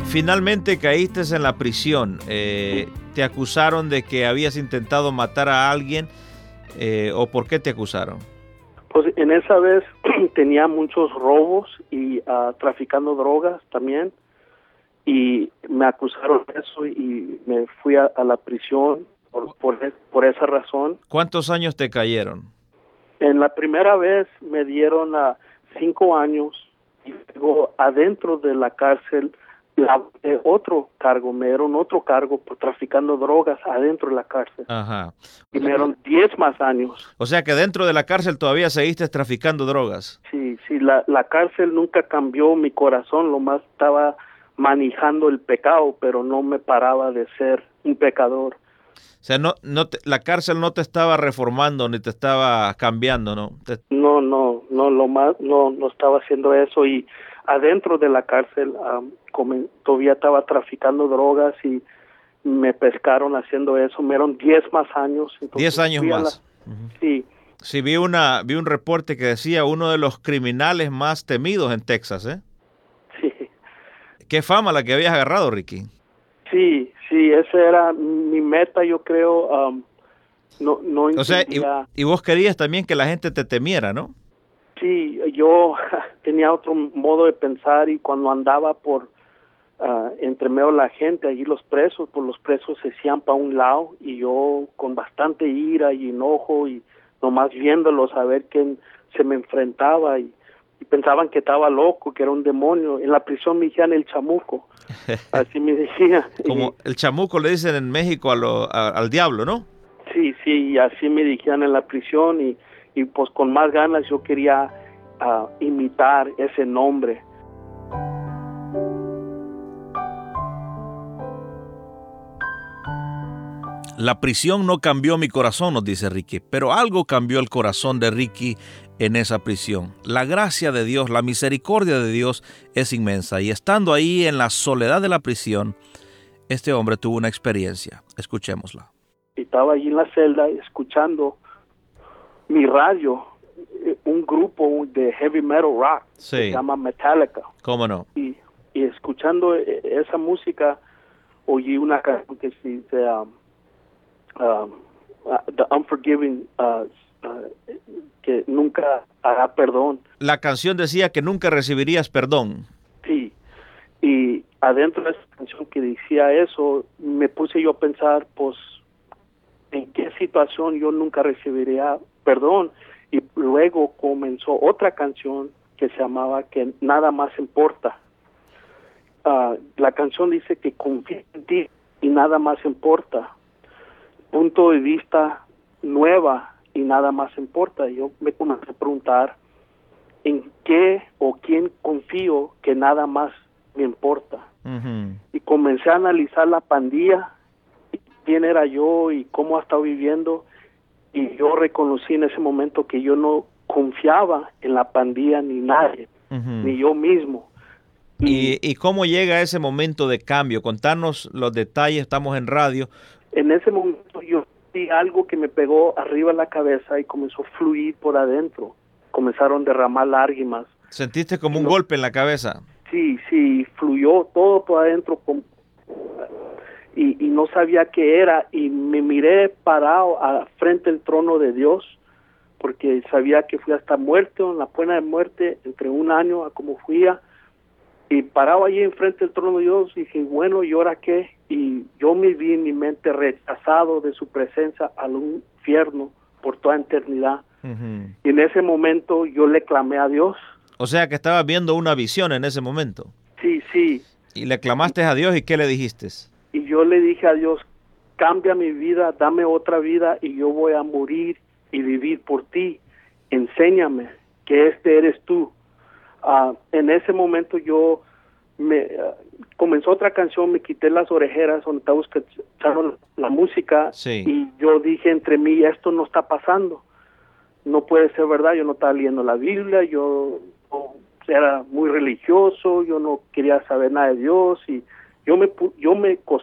Finalmente caíste en la prisión. ¿Te acusaron de que habías intentado matar a alguien o por qué te acusaron? Pues en esa vez tenía muchos robos y traficando drogas también, y me acusaron de eso y me fui a la prisión por esa razón. ¿Cuántos años te cayeron? En la primera vez me dieron 5 años y luego adentro de la cárcel otro cargo, me dieron otro cargo por traficando drogas adentro de la cárcel. Ajá. Y me dieron 10 más años. O sea que dentro de la cárcel todavía seguiste traficando drogas. Sí, la cárcel nunca cambió mi corazón, lo más estaba manejando el pecado, pero no me paraba de ser un pecador. O sea, la cárcel no te estaba reformando ni te estaba cambiando, ¿no? No estaba haciendo eso, y adentro de la cárcel todavía estaba traficando drogas y me pescaron haciendo eso. Me dieron 10 más años. 10 años más. Sí. Sí, vi un reporte que decía uno de los criminales más temidos en Texas, ¿eh? Sí. Qué fama la que habías agarrado, Ricky. Sí, esa era mi meta, yo creo. No o sea, entendía. y vos querías también que la gente te temiera, ¿no? Sí, yo tenía otro modo de pensar, y cuando andaba por entre medio de la gente, allí los presos se hacían para un lado, y yo con bastante ira y enojo, y nomás viéndolos a ver quién se me enfrentaba, y pensaban que estaba loco, que era un demonio. En la prisión me decían el chamuco, así me decían. Como el chamuco le dicen en México al diablo, ¿no? Sí, y así me decían en la prisión, y pues con más ganas yo quería imitar ese nombre. La prisión no cambió mi corazón, nos dice Ricky, pero algo cambió el corazón de Ricky en esa prisión. La gracia de Dios, la misericordia de Dios es inmensa, y estando ahí en la soledad de la prisión, este hombre tuvo una experiencia. Escuchémosla. Estaba allí en la celda escuchando mi radio, un grupo de heavy metal rock, sí, que se llama Metallica. ¿Cómo no? Y escuchando esa música, oí una canción que se dice The Unforgiving, que nunca hará perdón. La canción decía que nunca recibirías perdón. Sí, y adentro de esa canción que decía eso, me puse yo a pensar, pues, en qué situación yo nunca recibiría perdón. Y luego comenzó otra canción que se llamaba Que Nada Más Importa. La canción dice que confía en ti y nada más importa. Punto de vista nueva y nada más importa. Yo me comencé a preguntar en qué o quién confío que nada más me importa. Uh-huh. Y comencé a analizar la pandilla, quién era yo y cómo ha estado viviendo, y yo reconocí en ese momento que yo no confiaba en la pandilla ni nadie, uh-huh, ni yo mismo. ¿Y cómo llega ese momento de cambio? Contanos los detalles, estamos en radio. En ese momento yo vi algo que me pegó arriba en la cabeza y comenzó a fluir por adentro. Comenzaron a derramar lágrimas. ¿Sentiste como un golpe en la cabeza? Sí, fluyó todo por adentro y no sabía qué era, y me miré parado frente al trono de Dios, porque sabía que fui hasta muerte, en la pena de muerte, entre 1 año a como fui, y parado allí enfrente del trono de Dios, dije, bueno, ¿y ahora qué? Y yo me vi en mi mente rechazado de su presencia al infierno por toda eternidad. Uh-huh. Y en ese momento yo le clamé a Dios. O sea que estabas viendo una visión en ese momento. Sí. Y le clamaste a Dios, ¿y qué le dijiste? Y yo le dije a Dios, cambia mi vida, dame otra vida, y yo voy a morir y vivir por ti. Enséñame que eres tú. En ese momento yo comenzó otra canción, me quité las orejeras donde estaba escuchando la música, sí, y yo dije entre mí, esto no está pasando, no puede ser verdad. Yo no estaba leyendo la Biblia, yo era muy religioso, yo no quería saber nada de Dios, y yo me